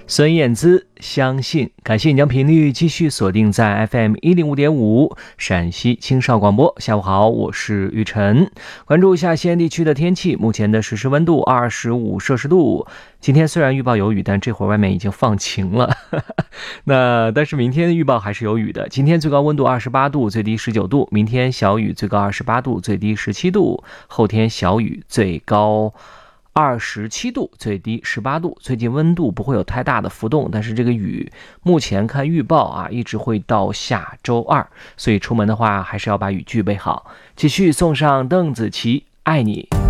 孙燕姿相信，感谢你将频率继续锁定在 FM105.5 陕西青少广播。下午好，我是玉晨。关注一下西安地区的天气，目前的实时温度25摄氏度。今天虽然预报有雨，但这会儿外面已经放晴了但是明天预报还是有雨的。今天最高温度28度，最低19度，明天小雨，最高28度，最低17度，后天小雨，最高27度，最低18度。最近温度不会有太大的浮动，但是这个雨目前看预报一直会到下周二，所以出门的话还是要把雨具备好。继续送上邓紫棋，爱你。